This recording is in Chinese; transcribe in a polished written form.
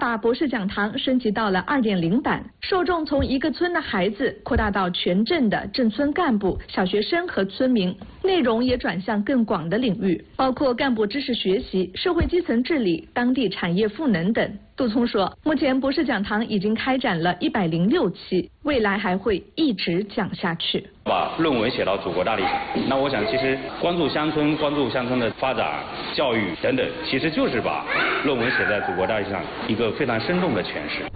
把博士讲堂升级到了2.0版，受众从一个村的孩子扩大到全镇的镇村干部、小学生和村民，内容也转向更广的领域，包括干部知识学习、社会基层治理、当地产业赋能等。杜聪说，目前博士讲堂已经开展了106期，未来还会一直讲下去。 把论文写到祖国大地上，那我想其实关注乡村的发展、教育等等，其实就是把论文写在祖国大地上一个非常生动的诠释。